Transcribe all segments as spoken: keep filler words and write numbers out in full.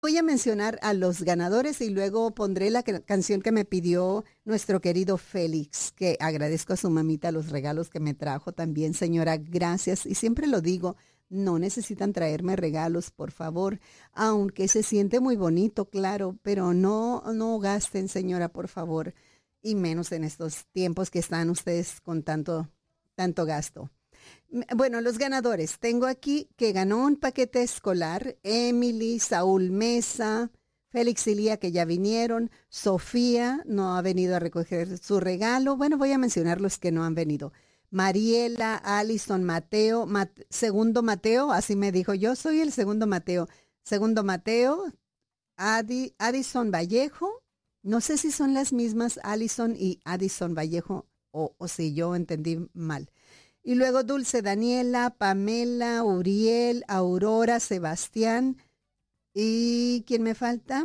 Voy a mencionar a los ganadores y luego pondré la que- canción que me pidió nuestro querido Félix, que agradezco a su mamita los regalos que me trajo también, señora, gracias. Y siempre lo digo, no necesitan traerme regalos, por favor, aunque se siente muy bonito, claro, pero no, no gasten, señora, por favor, y menos en estos tiempos que están ustedes con tanto, tanto gasto. M- Bueno, los ganadores. Tengo aquí que ganó un paquete escolar. Emily, Saúl Mesa, Félix y Lía, que ya vinieron. Sofía no ha venido a recoger su regalo. Bueno, voy a mencionar los que no han venido. Mariela, Allison, Mateo, Mat- segundo Mateo, así me dijo, yo soy el segundo Mateo. Segundo Mateo, Adi- Addison Vallejo. No sé si son las mismas Allison y Addison Vallejo o, o si yo entendí mal. Y luego Dulce Daniela, Pamela, Uriel, Aurora, Sebastián. ¿Y quién me falta?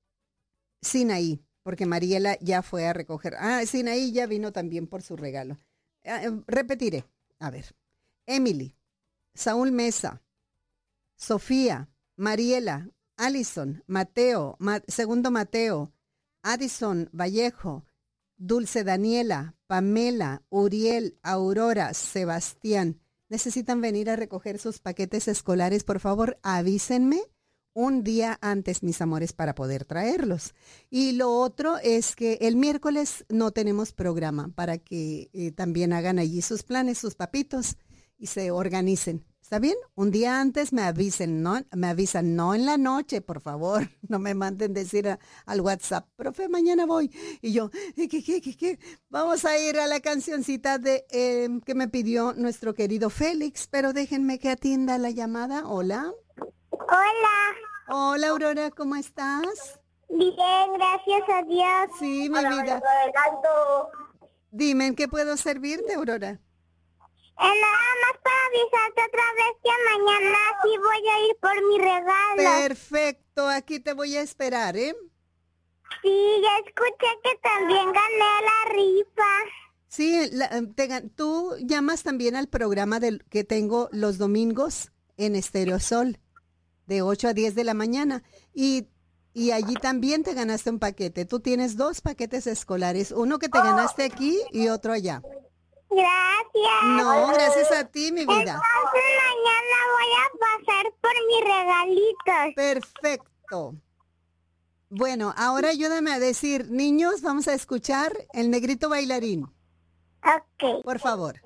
Sinaí, porque Mariela ya fue a recoger. Ah, Sinaí ya vino también por su regalo. Ah, eh, repetiré. A ver. Emily, Saúl Mesa, Sofía, Mariela, Allison, Mateo, Ma- segundo Mateo, Addison Vallejo, Dulce Daniela, Pamela, Uriel, Aurora, Sebastián. ¿Necesitan venir a recoger sus paquetes escolares? Por favor, avísenme un día antes, mis amores, para poder traerlos. Y lo otro es que el miércoles no tenemos programa para que eh, también hagan allí sus planes, sus papitos y se organicen. ¿Está bien? Un día antes me avisen, ¿no? Me avisan, no en la noche, por favor. No me manden decir a- al WhatsApp, profe, mañana voy. Y yo, ¿qué, qué, qué, qué, qué? Vamos a ir a la cancioncita de eh, que me pidió nuestro querido Félix, pero déjenme que atienda la llamada. Hola. Hola, Hola, Aurora, ¿cómo estás? bien, gracias a Dios. Sí, mi vida. Dime, ¿en qué puedo servirte, Aurora? Eh, nada más para avisarte otra vez que mañana sí voy a ir por mi regalo. Perfecto, aquí te voy a esperar, ¿eh? Sí, ya escuché que también gané la rifa. Sí, la- em, te gan- tú llamas también al programa del, que tengo los domingos en Estereosol, de ocho a diez de la mañana. Y, y allí también te ganaste un paquete. Tú tienes dos paquetes escolares, uno que te ganaste aquí y otro allá. Gracias. No, gracias a ti, mi vida. Entonces mañana voy a pasar por mis regalitos. Perfecto. Bueno, ahora ayúdame a decir, niños, vamos a escuchar el negrito bailarín, Ok. por favor.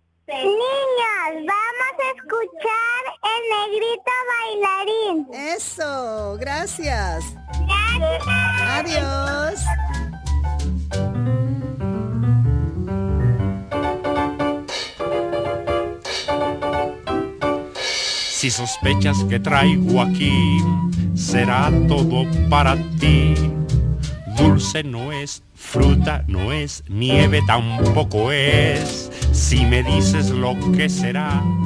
Niños, vamos a escuchar el negrito bailarín. Eso, gracias. Gracias. Adiós. Si sospechas que traigo aquí, será todo para ti. Dulce no es, fruta no es, nieve tampoco es. Si me dices lo que será,